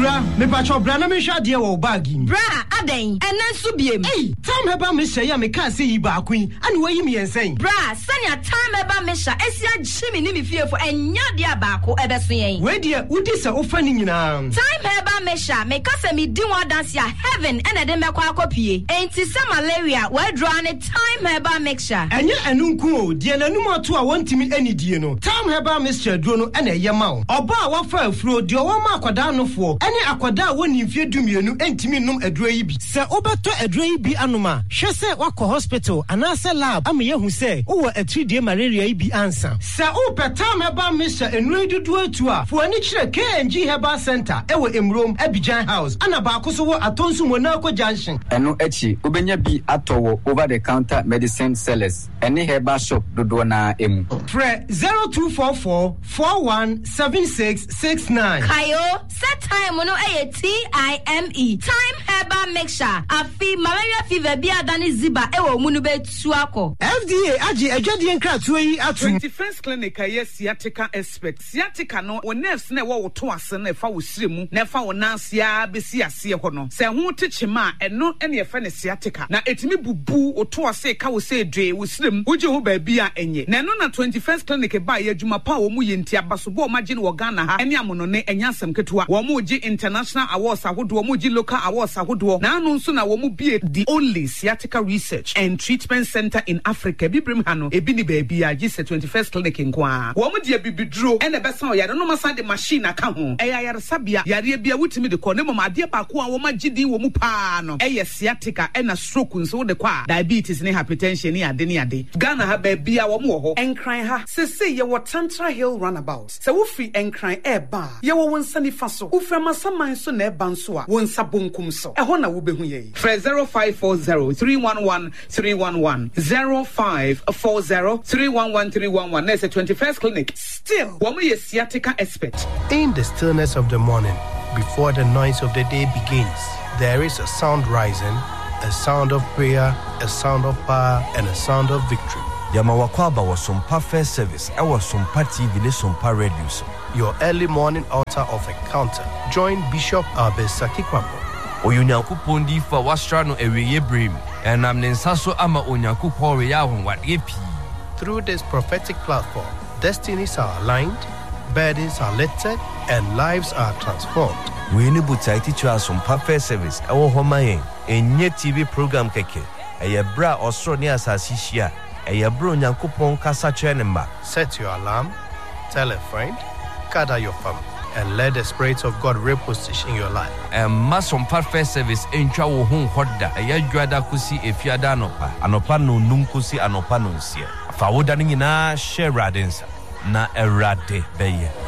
Bra, me pacho bra na me hwa de wo bagi. Bra, aden, enanso biem. Hey, time heba me hye ya me ka se yi ba akun. Ani wayi me yensen. Bra, sanya time heba me hya esia gyimi ni me fiefo enya de abako ebeso yen. We de udi se ofa ni nyina. Time heba me hya me ka se me di one dance ya heaven ene de mekwa akopie. Enti se malaria we draw ne time heba mixture. Enye enunku o, de nanum ato a wontimi anidie no. Time heba mixture duro no ene ye ma wo. Oba a wafa afuro de o ma akwada nofo. Ene akwada woni mfie dumienu entimi num aduro yi bi. Se obeto aduro yi bi anoma, hwe se wakọ hospital anase lab am ye hu se wo atridie malaria yi bi ansa. Se o petam heba mixture enu dudu atu a, fo ani kire KNG Herbal Center ewo Emrom Abidjan House. Ana ba akoso wo atonsu Monaco Junction. Eno echi obenya bi atowo over the counter medicine sellers. Eni herbal shop dodo na emu. Fre 0244 417669. Kayo, set time no TIME. Time herbal mixture. Afi malaria fever bi adani ziba ewo munu be tuako. FDA agi ejadi enkratu yi atu. 21st clinic aye sciatica expert. Sciatica no wo nerves na wo to ase na fa wo siremu na fa wo nansia besi ase ho no. Se ho techema eno ene ye fa ne sciatica. Na etimi bubu o to ase ka wo se dwe wo siremu. Uje ho ba bi a enye. Na eno na 21st clinic ba ye adwuma pa wo mu ye ntia basobo o magine wo Ghana ha. Ene amono ne enya asem ketewa. Wo mu gi international awards ahodo, wo mu gi local awards ahodo. Na anu nso na wo mu bi the only sciatica research and treatment center in Africa. Bibrim ha no ebi ni ba bi a gi 21st clinic nkwa. Wo mu dia bibidro ene besa o yare no masa de machine aka ho. Eya yare sabia yare bia wutimi de ko ne mama ade ba ko a wo magidi wo mu pa no. Eye sciatica ena stroke nso de kwa diabetes ne hypertension ne ade ne ade. Ghana ha ba bia wo mu ho. Enkran ha sese ye wo Tantra Hill runabout. Se wo fi enkran eba ye wo wonsa ni fa so. Wo fra masaman so na eba nso a wonsa bonkum so. Eho na wo behu ye. Fra 0540 311 311 0540 311 311. That's a 21st clinic. Still, woman is sciatica expert. In the stillness of the morning, before the noise of the day begins, there is a sound rising, a sound of prayer, a sound of power, and a sound of victory. Yamawakwaba was some perfect service. I was some TV, ne some radio. Your early morning altar of encounter. Join Bishop Albesaki Kwambo. Oyunyaku pondi for wastrano eweye brim. And I'm Nensaso ama onyaku pori yahon wat epi. Through this prophetic platform, destinies are aligned, burdens are lifted, and lives are transformed. We need to teach you some perfect service. Our home enye TV program keke. Eye bra osro ni asasishia. Eye bro nyankopon kasa chenemba. Set your alarm, tell a friend, gather your family, and let the Spirit of God reposition your life. Mass on perfect service encha wo hu hoda. Eye dwada kusi efiada anopa. Anopa no num kusi anopa no nsia. Fa woda ni nyina share radensa na erade beye.